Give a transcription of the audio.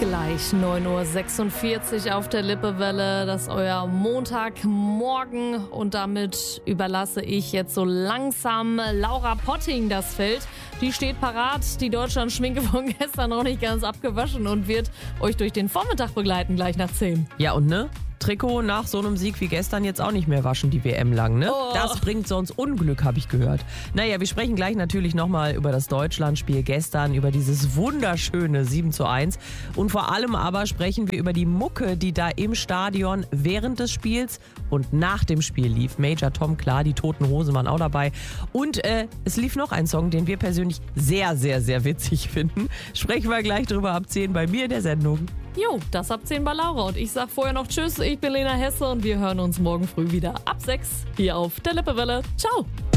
Gleich 9.46 Uhr auf der Lippewelle. Das ist euer Montagmorgen und damit überlasse ich jetzt so langsam Laura Potting das Feld. Die steht parat, die Deutschland-Schminke von gestern noch nicht ganz abgewaschen und wird euch durch den Vormittag begleiten, gleich nach 10. Ja und ne? Trikot nach so einem Sieg wie gestern jetzt auch nicht mehr waschen, die WM lang, ne? Oh. Das bringt sonst Unglück, habe ich gehört. Naja, wir sprechen gleich natürlich nochmal über das Deutschlandspiel gestern, über dieses wunderschöne 7:1 und vor allem aber sprechen wir über die Mucke, die da im Stadion während des Spiels und nach dem Spiel lief. Major Tom, klar, die Toten Hosen waren auch dabei und es lief noch ein Song, den wir persönlich sehr, sehr, sehr witzig finden. Sprechen wir gleich drüber ab 10 bei mir in der Sendung. Jo, das ab 10 bei Laura und ich sag vorher noch Tschüss, ich bin Lena Hesse und wir hören uns morgen früh wieder ab 6 hier auf der Lippewelle. Ciao!